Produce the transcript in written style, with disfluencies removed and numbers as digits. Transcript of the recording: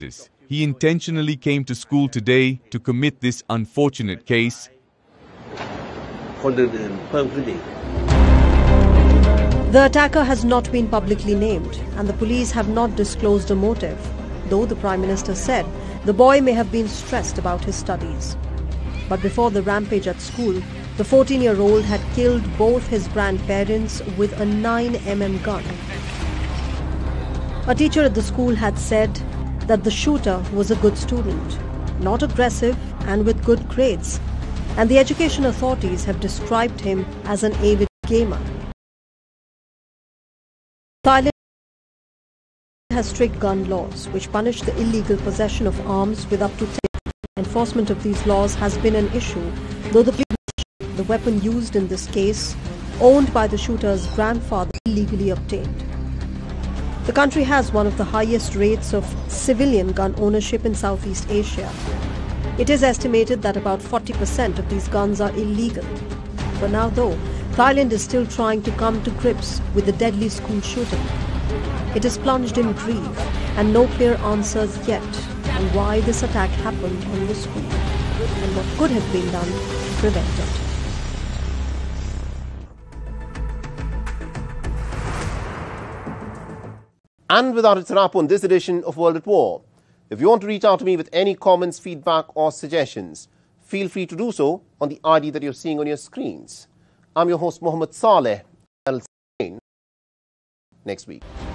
He intentionally came to school today to commit this unfortunate case. The attacker has not been publicly named, and the police have not disclosed a motive, though the Prime Minister said the boy may have been stressed about his studies. But before the rampage at school, the 14-year-old had killed both his grandparents with a 9mm gun. A teacher at the school had said that the shooter was a good student, not aggressive and with good grades, and the education authorities have described him as an avid gamer. Thailand has strict gun laws which punish the illegal possession of arms with up to 10 years. Enforcement of these laws has been an issue, though the weapon used in this case, owned by the shooter's grandfather, illegally obtained. The country has one of the highest rates of civilian gun ownership in Southeast Asia. It is estimated that about 40% of these guns are illegal. For now, though, Thailand is still trying to come to grips with the deadly school shooting. It is plunged in grief and no clear answers yet on why this attack happened in the school and what could have been done to prevent it. And with that, it's a wrap on this edition of World at War. If you want to reach out to me with any comments, feedback or suggestions, feel free to do so on the ID that you're seeing on your screens. I'm your host, Mohammed Saleh. I'll see you next week.